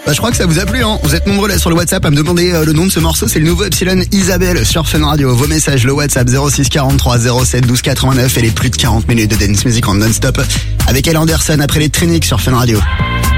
Bah, je crois que ça vous a plu, hein. Vous êtes nombreux là sur le WhatsApp à me demander le nom de ce morceau. C'est le nouveau Epsilon Isabelle sur Fun Radio. Vos messages, le WhatsApp 06 43 07 12 89 et les plus de 40 minutes de dance music en non-stop avec Elle Anderson après les Trinix sur Fun Radio.